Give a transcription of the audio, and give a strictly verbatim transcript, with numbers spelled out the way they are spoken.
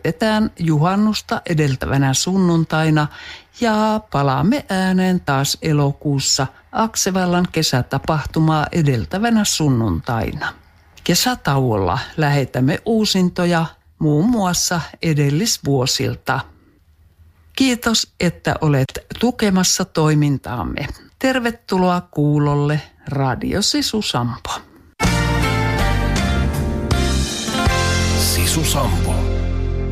vietetään juhannusta edeltävänä sunnuntaina ja palaamme ääneen taas elokuussa Aksevallan kesätapahtumaa edeltävänä sunnuntaina. Kesätauolla lähetämme uusintoja muun muassa edellisvuosilta. Kiitos, että olet tukemassa toimintaamme. Tervetuloa kuulolle Radio Sisu Sampo. Sisu Sampo.